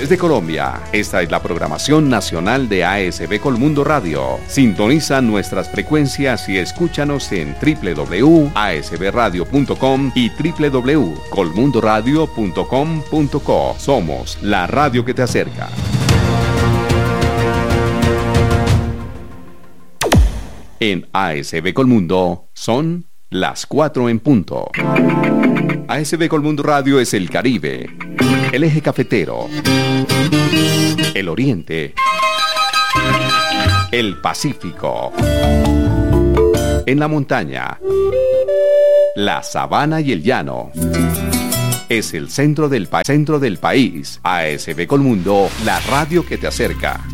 Desde Colombia, esta es la programación nacional de ASB Colmundo Radio. Sintoniza nuestras frecuencias y escúchanos en www.asbradio.com y www.colmundoradio.com.co. Somos la radio que te acerca. En ASB Colmundo son las 4 en punto. ASB Colmundo Radio es el Caribe, el eje cafetero, el Oriente, el Pacífico, en la montaña, la sabana y el llano. Es el centro del país. ASB Colmundo, la radio que te acerca.